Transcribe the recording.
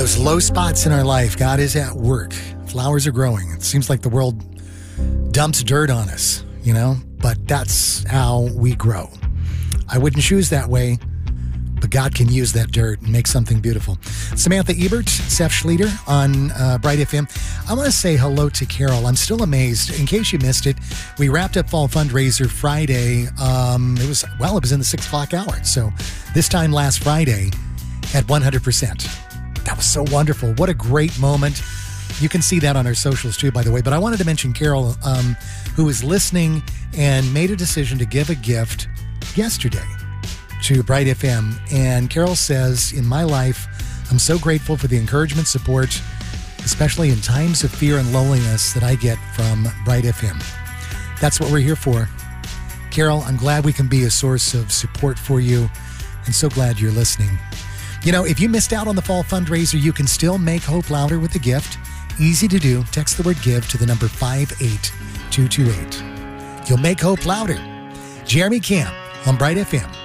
those low spots in our life, God is at work. Flowers are growing. It seems like the world dumps dirt on us, but that's how we grow. I wouldn't choose that way, but God can use that dirt and make something beautiful. Samantha Ebert, Seth Schleter on Bright FM. I want to say hello to Carol. I'm still amazed. In case you missed it, we wrapped up Fall Fundraiser Friday. It was in the 6 o'clock hour. So this time last Friday at 100%. That was so wonderful. What a great moment. You can see that on our socials too, by the way. But I wanted to mention Carol, who is listening and made a decision to give a gift yesterday to Bright FM. And Carol says, in my life, I'm so grateful for the encouragement, support, especially in times of fear and loneliness that I get from Bright FM. That's what we're here for. Carol, I'm glad we can be a source of support for you, and so glad you're listening. If you missed out on the fall fundraiser, you can still make hope louder with a gift. Easy to do. Text the word GIVE to the number 58228. You'll make hope louder. Jeremy Camp on Bright FM.